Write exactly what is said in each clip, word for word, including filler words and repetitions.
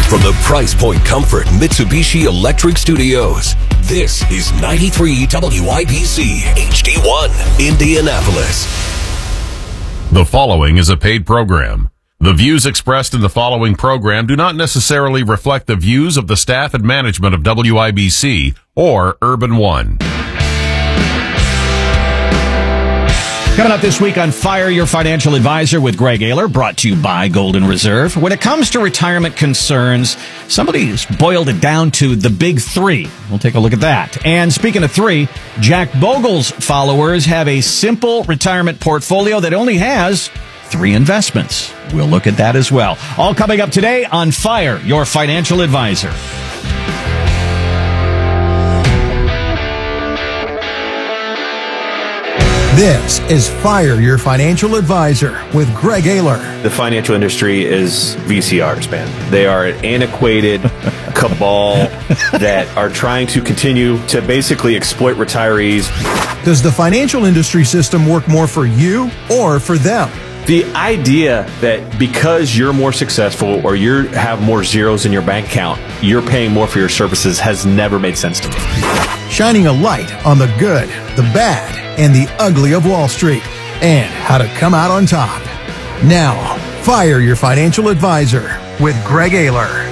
From the Price Point Comfort Mitsubishi Electric Studios, this is ninety-three W I B C H D one, Indianapolis. The following is a paid program. The views expressed in the following program do not necessarily reflect the views of the staff and management of W I B C or Urban One. Coming up this week on Fire Your Financial Advisor with Greg Ayler, brought to you by Golden Reserve. When it comes to retirement concerns, somebody's boiled it down to the big three. We'll take a look at that. And speaking of three, Jack Bogle's followers have a simple retirement portfolio that only has three investments. We'll look at that as well. All coming up today on Fire Your Financial Advisor. This is Fire Your Financial Advisor with Greg Ayler. The financial industry is V C Rs, man. They are an antiquated cabal that are trying to continue to basically exploit retirees. Does the financial industry system work more for you or for them? The idea that because you're more successful or you have more zeros in your bank account, you're paying more for your services has never made sense to me. Shining a light on the good, the bad, and the ugly of Wall Street, and how to come out on top. Now, Fire Your Financial Advisor with Greg Ayler.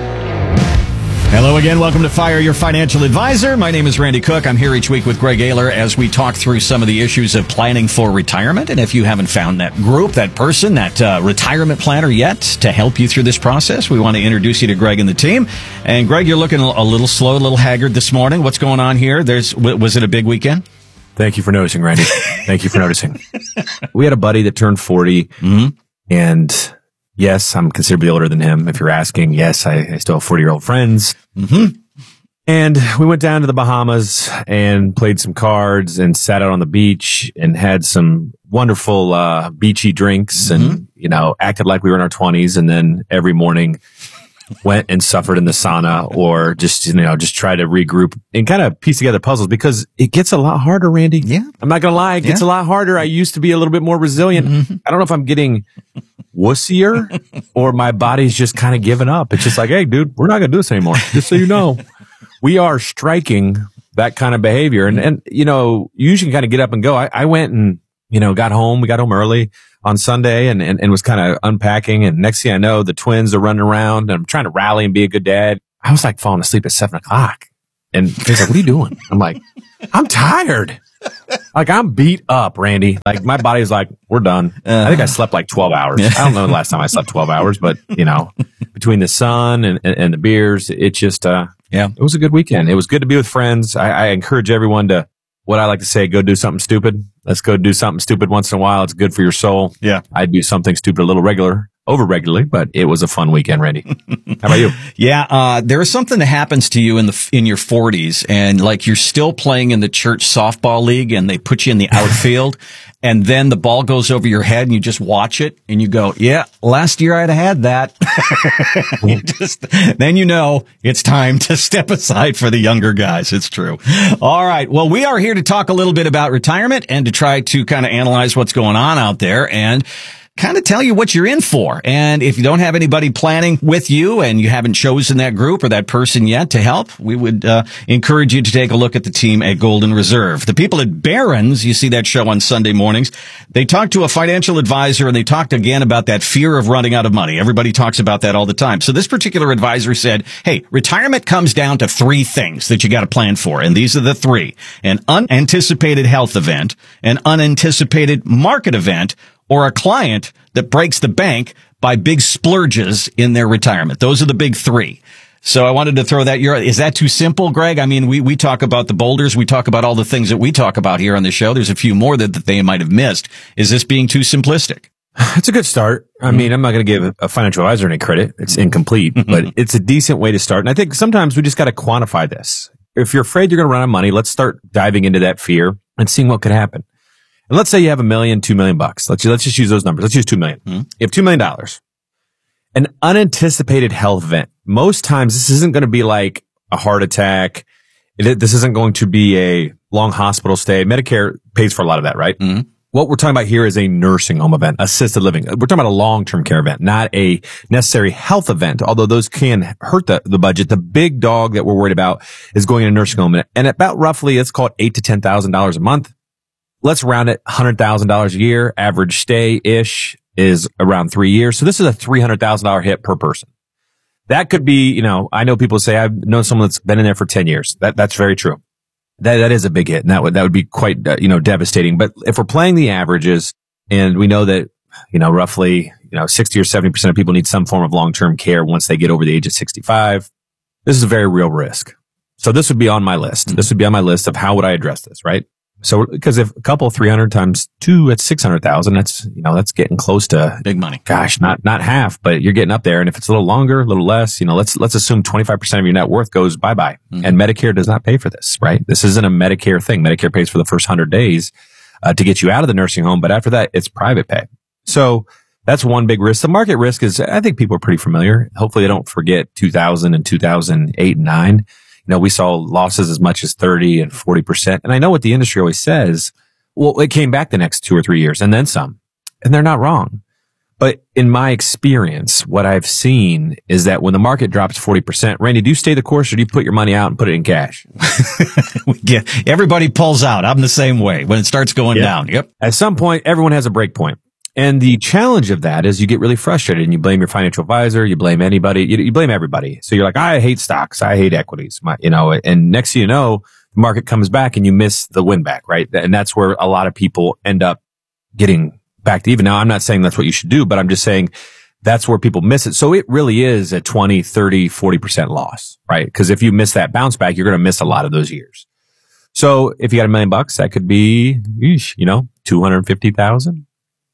Hello again. Welcome to Fire Your Financial Advisor. My name is Randy Cook. I'm here each week with Greg Ayler as we talk through some of the issues of planning for retirement. And if you haven't found that group, that person, that uh, retirement planner yet to help you through this process, we want to introduce you to Greg and the team. And Greg, you're looking a little slow, a little haggard this morning. What's going on here? There's was it a big weekend? Thank you for noticing, Randy. Thank you for noticing. We had a buddy that turned forty, Mm-hmm. and yes, I'm considerably older than him. If you're asking, yes, I, I still have forty-year-old friends. Mm-hmm. And we went down to the Bahamas and played some cards and sat out on the beach and had some wonderful uh, beachy drinks Mm-hmm. and, you know, acted like we were in our twenties. And then every morning went and suffered in the sauna or just, you know, just try to regroup and kind of piece together puzzles because it gets a lot harder, Randy. Yeah. I'm not going to lie. It gets Yeah. a lot harder. I used to be a little bit more resilient. Mm-hmm. I don't know if I'm getting wussier or my body's just kind of giving up. It's just like, hey, dude, we're not going to do this anymore. Just so you know, we are striking that kind of behavior. And, and, you know, you usually kind of get up and go. I, I went and, you know, got home. We got home early on Sunday and, and, and was kind of unpacking. And next thing I know, the twins are running around and I'm trying to rally and be a good dad. I was like falling asleep at seven o'clock. And he's like, what are you doing? I'm like, I'm tired. Like I'm beat up, Randy. Like my body's like, we're done. I think I slept like twelve hours. I don't know the last time I slept twelve hours, but you know, between the sun and, and, and the beers, it just, uh, Yeah. it was a good weekend. It was good to be with friends. I, I encourage everyone to, what I like to say, go do something stupid. Let's go do something stupid once in a while. It's good for your soul. Yeah. I do something stupid a little regular, over regularly, but it was a fun weekend, Randy. How about you? Yeah, uh, there is something that happens to you in the in your forties, and like you're still playing in the church softball league, and they put you in the outfield, and then the ball goes over your head, and you just watch it, and you go, "Yeah, last year I'd have had that." You just, then you know it's time to step aside for the younger guys. It's true. All right. Well, we are here to talk a little bit about retirement and to try to kind of analyze what's going on out there and kind of tell you what you're in for. And if you don't have anybody planning with you and you haven't chosen that group or that person yet to help, we would uh, encourage you to take a look at the team at Golden Reserve. The people at Barron's, you see that show on Sunday mornings, they talked to a financial advisor and they talked again about that fear of running out of money. Everybody talks about that all the time. So this particular advisor said, hey, retirement comes down to three things that you got to plan for. And these are the three: an unanticipated health event, an unanticipated market event, or a client that breaks the bank by big splurges in their retirement. Those are the big three. So I wanted to throw that. Your, is that too simple, Greg? I mean, we, we talk about the boulders. We talk about all the things that we talk about here on the show. There's a few more that, that they might have missed. Is this being too simplistic? It's a good start. I mean, I'm not going to give a financial advisor any credit. It's incomplete, but it's a decent way to start. And I think sometimes we just got to quantify this. If you're afraid you're going to run out of money, let's start diving into that fear and seeing what could happen. And let's say you have a million, two million bucks. Let's, let's just use those numbers. Let's use two million. Mm-hmm. You have two million dollars. An unanticipated health event. Most times this isn't going to be like a heart attack. It, this isn't going to be a long hospital stay. Medicare pays for a lot of that, right? Mm-hmm. What we're talking about here is a nursing home event, assisted living. We're talking about a long-term care event, not a necessary health event, although those can hurt the, the budget. The big dog that we're worried about is going to a nursing home, and about roughly, let's call it eight to ten thousand dollars a month. Let's round it one hundred thousand dollars a year. Average stay-ish is around three years. So this is a three hundred thousand dollars hit per person. That could be, you know, I know people say I've known someone that's been in there for ten years. That, that's very true. That, that is a big hit, and that would, that would be quite, uh, you know, devastating. But if we're playing the averages, and we know that, you know, roughly, you know, sixty or seventy percent of people need some form of long-term care once they get over the age of sixty-five, this is a very real risk. So this would be on my list. Mm-hmm. This would be on my list of how would I address this, right? So, because if a couple, three hundred times two, that's six hundred thousand. That's, you know, that's getting close to big money. Gosh, not, not half, but you're getting up there. And if it's a little longer, a little less, you know, let's, let's assume twenty-five percent of your net worth goes bye bye. Mm-hmm. And Medicare does not pay for this, right? This isn't a Medicare thing. Medicare pays for the first hundred days, uh, to get you out of the nursing home. But after that, it's private pay. So that's one big risk. The market risk is, I think people are pretty familiar. Hopefully they don't forget two thousand and two thousand eight and nine. You know, we saw losses as much as thirty and forty percent. And I know what the industry always says. Well, it came back the next two or three years and then some. And they're not wrong. But in my experience, what I've seen is that when the market drops forty percent, Randy, do you stay the course or do you put your money out and put it in cash? Yeah, everybody pulls out. I'm the same way when it starts going yeah. down. Yep. At some point, everyone has a break point. And the challenge of that is you get really frustrated and you blame your financial advisor, you blame anybody, you, you blame everybody. So you're like, I hate stocks, I hate equities, my, you know, and next thing you know, the market comes back and you miss the win back, right? And that's where a lot of people end up getting back to even. Now, I'm not saying that's what you should do, but I'm just saying that's where people miss it. So it really is a twenty, thirty, forty percent loss, right? Because if you miss that bounce back, you're going to miss a lot of those years. So if you got a million bucks, that could be, you know, two hundred fifty thousand.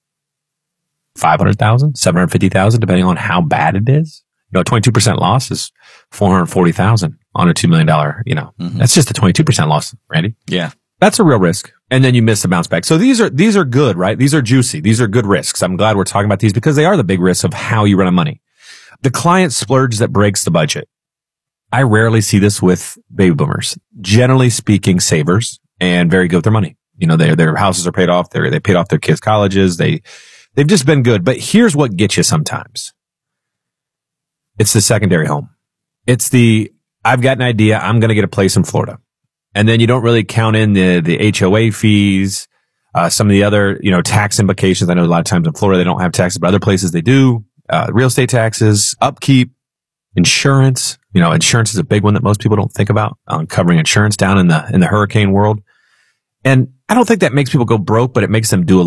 five hundred thousand, seven hundred fifty thousand, depending on how bad it is. You know, twenty-two percent loss is four hundred forty thousand on a two million dollars, you know, mm-hmm. That's just a twenty-two percent loss, Randy. Yeah. That's a real risk. And then you miss the bounce back. So these are, these are good, right? These are juicy. These are good risks. I'm glad we're talking about these because they are the big risks of how you run a money. The client splurge that breaks the budget. I rarely see this with baby boomers. Generally speaking, savers and very good with their money. You know, their, their houses are paid off. They they paid off their kids' colleges. They, They've just been good. But here's what gets you sometimes. It's the secondary home. It's the, I've got an idea. I'm going to get a place in Florida. And then you don't really count in the, the H O A fees, uh, some of the other, you know, tax implications. I know a lot of times in Florida, they don't have taxes, but other places they do. Uh, real estate taxes, upkeep, insurance. You know, insurance is a big one that most people don't think about, on covering insurance down in the, in the hurricane world. And I don't think that makes people go broke, but it makes them do a